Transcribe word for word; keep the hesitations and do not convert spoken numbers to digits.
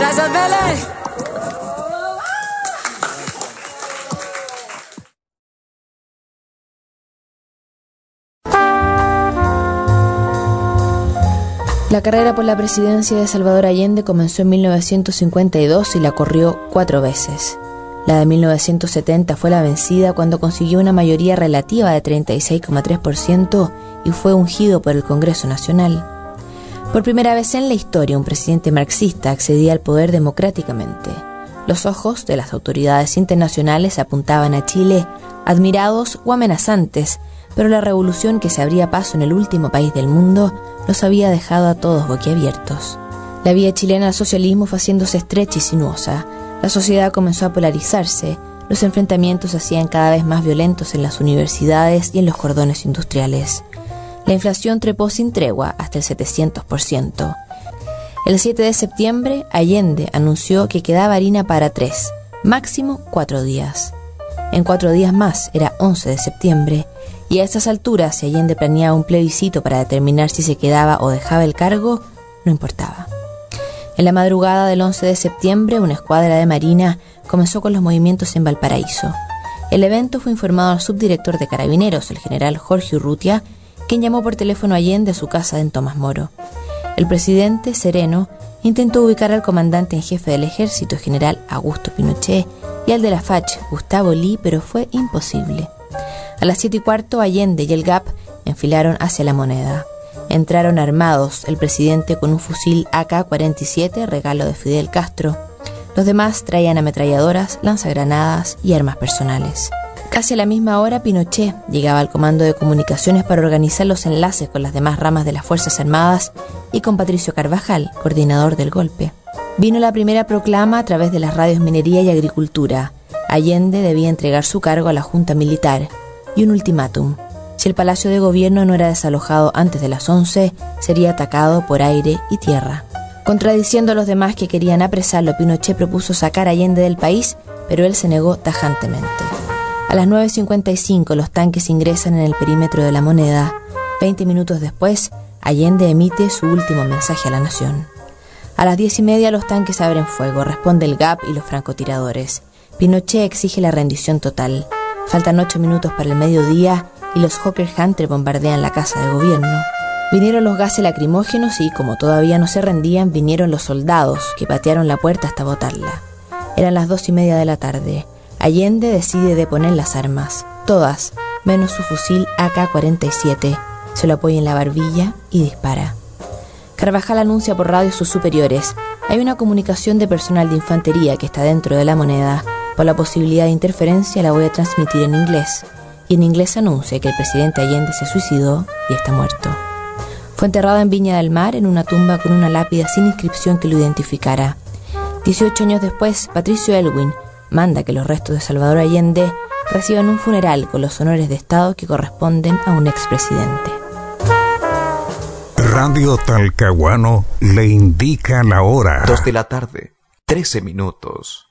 Gracias, Vélez. La carrera por la presidencia de Salvador Allende comenzó en mil novecientos cincuenta y dos y la corrió cuatro veces. La de mil novecientos setenta fue la vencida cuando consiguió una mayoría relativa de treinta y seis coma tres por ciento y fue ungido por el Congreso Nacional. Por primera vez en la historia, un presidente marxista accedía al poder democráticamente. Los ojos de las autoridades internacionales apuntaban a Chile, admirados o amenazantes, pero la revolución que se abría paso en el último país del mundo los había dejado a todos boquiabiertos. La vía chilena al socialismo fue haciéndose estrecha y sinuosa. La sociedad comenzó a polarizarse, los enfrentamientos se hacían cada vez más violentos en las universidades y en los cordones industriales. La inflación trepó sin tregua hasta el setecientos por ciento. El siete de septiembre, Allende anunció que quedaba harina para tres, máximo cuatro días. En cuatro días más, era once de septiembre, y a estas alturas, si Allende planeaba un plebiscito para determinar si se quedaba o dejaba el cargo, no importaba. En la madrugada del once de septiembre, una escuadra de Marina comenzó con los movimientos en Valparaíso. El evento fue informado al subdirector de Carabineros, el general Jorge Urrutia, quien llamó por teléfono a Allende a su casa en Tomás Moro. El presidente, sereno, intentó ubicar al comandante en jefe del ejército, general Augusto Pinochet, y al de la F A C H, Gustavo Lee, pero fue imposible. A las siete y cuarto, Allende y el G A P enfilaron hacia la Moneda. Entraron armados, el presidente con un fusil A K cuarenta y siete, regalo de Fidel Castro. Los demás traían ametralladoras, lanzagranadas y armas personales. Casi a la misma hora, Pinochet llegaba al comando de comunicaciones para organizar los enlaces con las demás ramas de las Fuerzas Armadas y con Patricio Carvajal, coordinador del golpe. Vino la primera proclama a través de las radios Minería y Agricultura. Allende debía entregar su cargo a la Junta Militar. Y un ultimátum: si el Palacio de Gobierno no era desalojado antes de las once, sería atacado por aire y tierra. Contradiciendo a los demás que querían apresarlo, Pinochet propuso sacar a Allende del país, pero él se negó tajantemente. A las nueve cincuenta y cinco los tanques ingresan en el perímetro de la Moneda. Veinte minutos después, Allende emite su último mensaje a la nación. A las diez y media los tanques abren fuego, responde el G A P y los francotiradores. Pinochet exige la rendición total. Faltan ocho minutos para el mediodía y los Hawker Hunter bombardean la casa de gobierno. Vinieron los gases lacrimógenos y, como todavía no se rendían, vinieron los soldados, que patearon la puerta hasta botarla. Eran las dos y media de la tarde. Allende decide deponer las armas, todas, menos su fusil A K cuarenta y siete. Se lo apoya en la barbilla y dispara. Carvajal anuncia por radio a sus superiores: hay una comunicación de personal de infantería que está dentro de la Moneda. Por la posibilidad de interferencia la voy a transmitir en inglés. Y en inglés anuncia que el presidente Allende se suicidó y está muerto. Fue enterrado en Viña del Mar en una tumba con una lápida sin inscripción que lo identificara. dieciocho años después, Patricio Elwin manda que los restos de Salvador Allende reciban un funeral con los honores de Estado que corresponden a un expresidente. Radio Talcahuano le indica la hora. Dos de la tarde, trece minutos.